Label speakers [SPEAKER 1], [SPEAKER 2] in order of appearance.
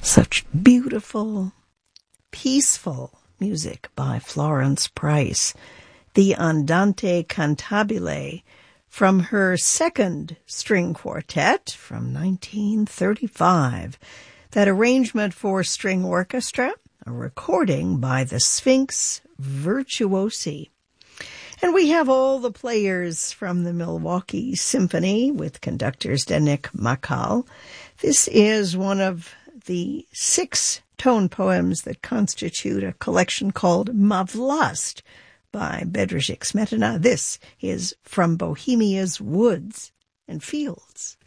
[SPEAKER 1] Such beautiful, peaceful music by Florence Price. The Andante Cantabile from her second string quartet from 1935. That arrangement for string orchestra, a recording by the Sphinx Virtuosi. And we have all the players from the Milwaukee Symphony with conductors Denik Makal. This is one of the 6 tone poems that constitute a collection called Mavlast by Bedřich Smetana. This is From Bohemia's Woods and Fields.